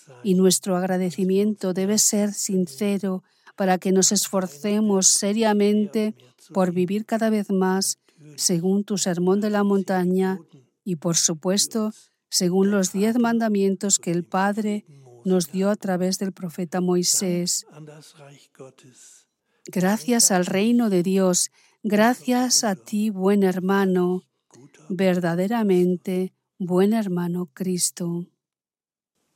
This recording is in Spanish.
y nuestro agradecimiento debe ser sincero para que nos esforcemos seriamente por vivir cada vez más según tu sermón de la montaña y, por supuesto, según los 10 mandamientos que el Padre nos dio a través del profeta Moisés. Gracias al reino de Dios, gracias a ti, buen hermano, verdaderamente buen hermano Cristo.